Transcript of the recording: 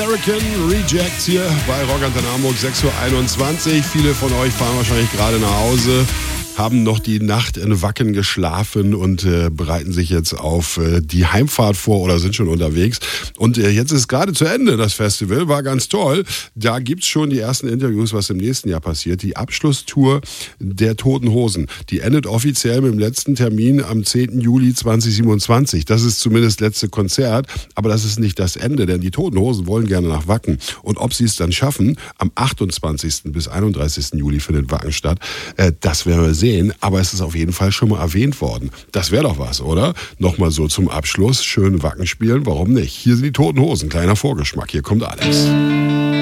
American Rejects hier bei Rock Antenne Hamburg, 6:21 Uhr. Viele von euch fahren wahrscheinlich gerade nach Hause, haben noch die Nacht in Wacken geschlafen und bereiten sich jetzt auf die Heimfahrt vor oder sind schon unterwegs. Und jetzt ist gerade zu Ende, das Festival, war ganz toll. Da gibt's schon die ersten Interviews, was im nächsten Jahr passiert. Die Abschlusstour der Toten Hosen, die endet offiziell mit dem letzten Termin am 10. Juli 2027. Das ist zumindest das letzte Konzert, aber das ist nicht das Ende, denn die Toten Hosen wollen gerne nach Wacken. Und ob sie es dann schaffen, am 28. bis 31. Juli findet Wacken statt, das werden wir sehen. Aber es ist auf jeden Fall schon mal erwähnt worden. Das wäre doch was, oder? Nochmal so zum Abschluss. Schön Wacken spielen, warum nicht? Hier sind die Toten Hosen. Kleiner Vorgeschmack. Hier kommt Alex.